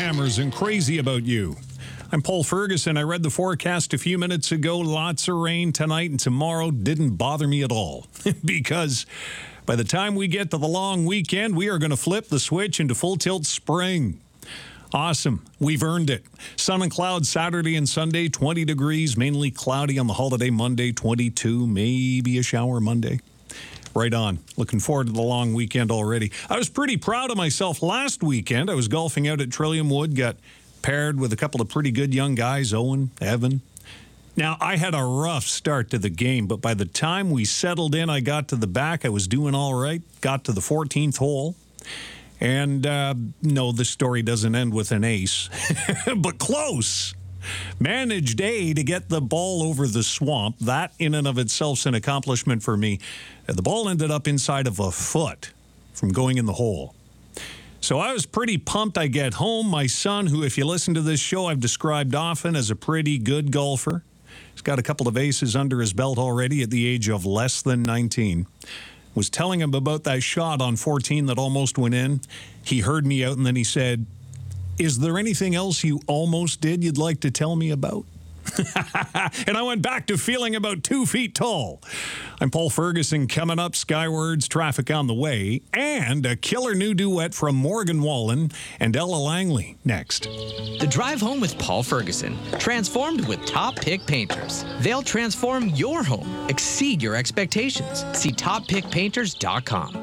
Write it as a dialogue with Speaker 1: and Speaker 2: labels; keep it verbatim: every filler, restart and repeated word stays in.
Speaker 1: hammers and crazy about you. I'm Paul Ferguson. I read the forecast a few minutes ago. Lots of rain tonight and tomorrow. Didn't bother me at all because by the time we get to the long weekend, we are going to flip the switch into full tilt spring. Awesome. We've earned it. Sun and clouds Saturday and Sunday, twenty degrees, mainly cloudy on the holiday Monday, twenty-two, maybe a shower Monday. Right on. Looking forward to the long weekend already. I was pretty proud of myself last weekend. I was golfing out at Trillium Wood, got paired with a couple of pretty good young guys, Owen, Evan. Now, I had a rough start to the game, but by the time we settled in, I got to the back. I was doing all right. Got to the fourteenth hole. And, uh, no, the story doesn't end with an ace, but close. Managed A to get the ball over the swamp. That in and of itself is an accomplishment for me. The ball ended up inside of a foot from going in the hole. So I was pretty pumped. I get home. My son, who, if you listen to this show, I've described often as a pretty good golfer. He's got a couple of aces under his belt already at the age of less than nineteen. Was telling him about that shot on fourteen that almost went in. He heard me out, and then he said, "Is there anything else you almost did you'd like to tell me about?" And I went back to feeling about two feet tall. I'm Paul Ferguson. Coming up, Skywards, Traffic on the Way, and a killer new duet from Morgan Wallen and Ella Langley next.
Speaker 2: The Drive Home with Paul Ferguson, transformed with Top Pick Painters. They'll transform your home, exceed your expectations. See top pick painters dot com.